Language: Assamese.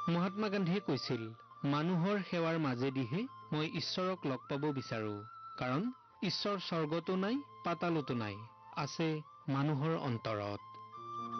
মহাত্মা গান্ধীয়ে কৈছিল, মানুহৰ সেৱাৰ মাজেদিহে মই ঈশ্বৰক লগ পাব বিচাৰো। কাৰণ ঈশ্বৰ স্বৰ্গতো নাই, পাতালতো নাই, আছে মানুহৰ অন্তৰত।